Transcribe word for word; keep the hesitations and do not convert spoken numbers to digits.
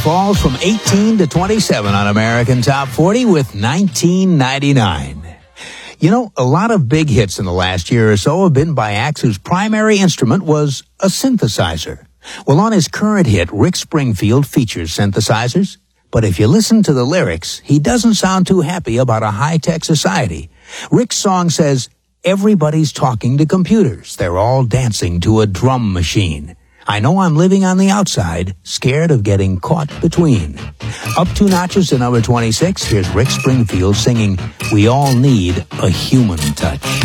falls from eighteen to twenty-seven on American Top forty with nineteen ninety-nine. You know, a lot of big hits in the last year or so have been by acts whose primary instrument was a synthesizer. Well, on his current hit, Rick Springfield features synthesizers. But if you listen to the lyrics, he doesn't sound too happy about a high-tech society. Rick's song says, everybody's talking to computers. They're all dancing to a drum machine. I know I'm living on the outside, scared of getting caught between. Up two notches to number twenty-six, here's Rick Springfield singing, We All Need a Human Touch.